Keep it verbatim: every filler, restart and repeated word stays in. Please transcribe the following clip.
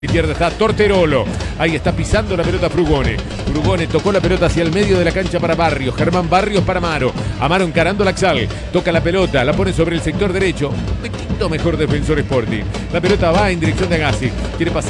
Izquierda está Torterolo, ahí está pisando la pelota Frugone. Frugone tocó la pelota hacia el medio de la cancha para Barrios. Germán Barrios para Amaro. Amaro encarando la Axal, toca la pelota, la pone sobre el sector derecho. Un poquitito mejor Defensor Sporting. La pelota va en dirección de Agassi, quiere pasar